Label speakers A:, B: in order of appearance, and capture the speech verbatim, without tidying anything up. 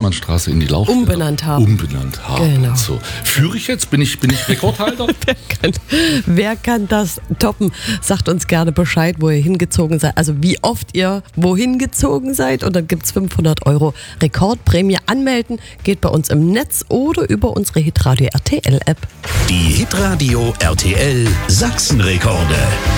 A: Hermannstraße in die Lauchstädter
B: Umbenannt haben.
A: Umbenannt haben.
B: Genau.
A: So. Führe ich jetzt? Bin ich, bin ich Rekordhalter?
B: wer, kann, wer kann das toppen? Sagt uns gerne Bescheid, wo ihr hingezogen seid. Also wie oft ihr wohin gezogen seid. Und dann gibt es fünfhundert Euro Rekordprämie. Anmelden geht bei uns im Netz oder über unsere Hitradio R T L App.
C: Die Hitradio R T L Sachsenrekorde.